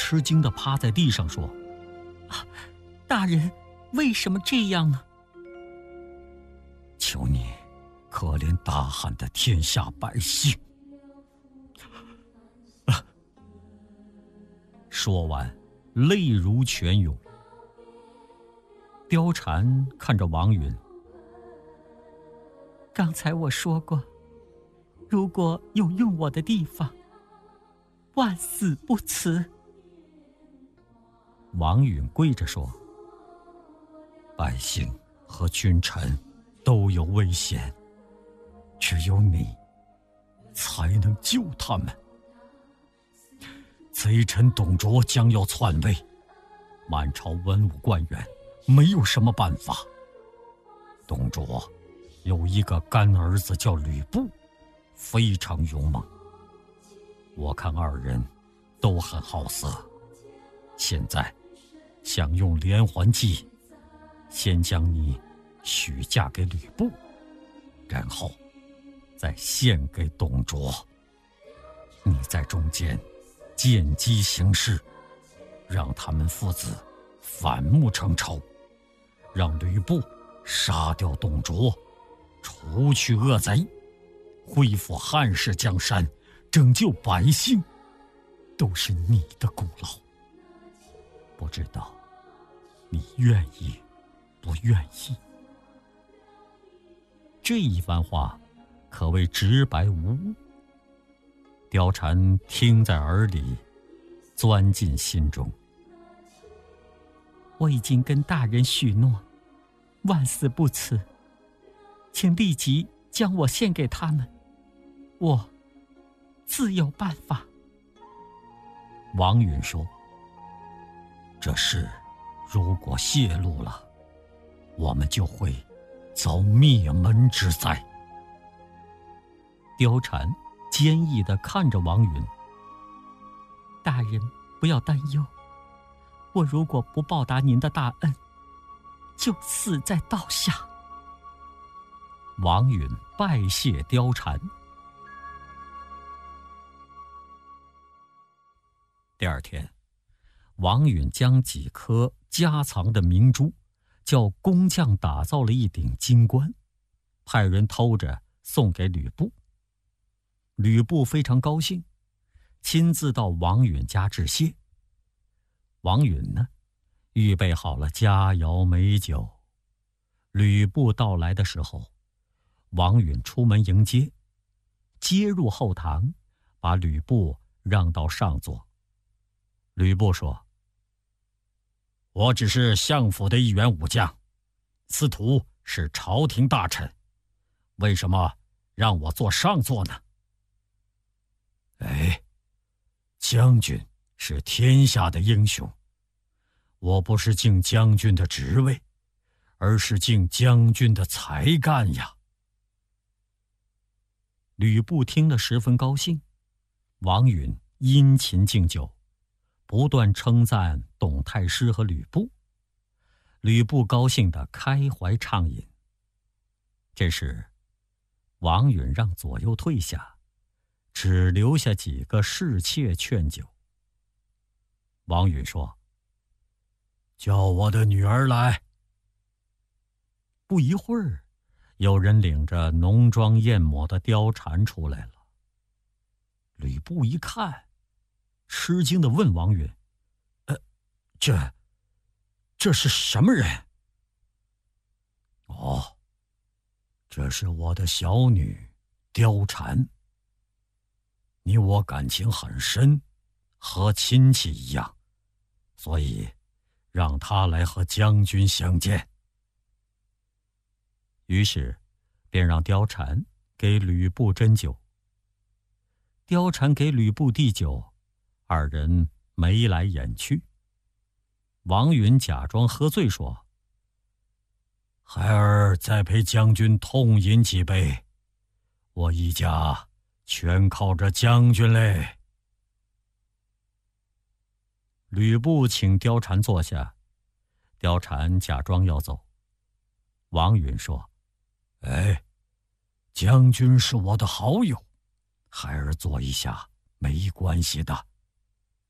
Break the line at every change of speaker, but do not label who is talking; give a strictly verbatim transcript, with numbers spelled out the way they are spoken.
吃惊地趴在地上说：“
啊，大人，为什么这样呢？”
求你可怜大汉的天下百姓。啊！说完，泪如泉涌。貂蝉看着王允：“
刚才我说过，如果有用我的地方，万死不辞。”
王允跪着说：“百姓和君臣都有危险，只有你才能救他们。贼臣董卓将要篡位，满朝文武官员没有什么办法。董卓有一个干儿子叫吕布，非常勇猛。我看二人都很好色，现在想用连环计，先将你许嫁给吕布，然后再献给董卓。你在中间见机行事，让他们父子反目成仇，让吕布杀掉董卓，除去恶贼，恢复汉室江山，拯救百姓，都是你的功劳。不知道你愿意不愿意？”这一番话可谓直白无误。貂蝉听在耳里，钻进心中。
我已经跟大人许诺，万死不辞，请立即将我献给他们，我自有办法。
王允说：“这事如果泄露了，我们就会遭灭门之灾。”貂蝉坚毅地看着王允：“
大人不要担忧，我如果不报答您的大恩，就死在刀下。”
王允拜谢貂蝉。第二天，王允将几颗家藏的明珠叫工匠打造了一顶金冠，派人偷着送给吕布。吕布非常高兴，亲自到王允家致谢。王允呢，预备好了佳肴美酒。吕布到来的时候，王允出门迎接，接入后堂，把吕布让到上座。吕布说：“我只是相府的一员武将，司徒是朝廷大臣，为什么让我坐上座呢？”“哎，将军是天下的英雄，我不是敬将军的职位，而是敬将军的才干呀。”吕布听了十分高兴，王允殷勤敬酒，不断称赞董太师和吕布。吕布高兴得开怀畅饮。这时，王允让左右退下，只留下几个侍妾劝酒。王允说：“叫我的女儿来。”不一会儿，有人领着浓妆艳抹的貂蝉出来了。吕布一看，吃惊地问王允：“呃，这，这是什么人？”“哦，这是我的小女貂蝉。你我感情很深，和亲戚一样，所以让她来和将军相见。”于是，便让貂蝉给吕布斟酒。貂蝉给吕布递酒，二人眉来眼去。王允假装喝醉说：“孩儿再陪将军痛饮几杯，我一家全靠着将军嘞。”吕布请貂蝉坐下，貂蝉假装要走。王允说：“哎，将军是我的好友，孩儿坐一下没关系的。”